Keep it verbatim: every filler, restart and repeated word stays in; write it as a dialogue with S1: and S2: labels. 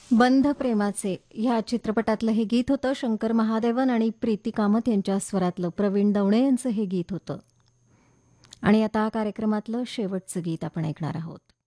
S1: बंध प्रेमाचे ह्या चित्रपटातलं हे गीत होतं. शंकर महादेवन आणि प्रीती कामत यांच्या स्वरातलं. प्रवीण दवणे यांचं हे गीत होतं. आणि आता कार्यक्रमातलं शेवटचं गीत आपण ऐकणार आहोत.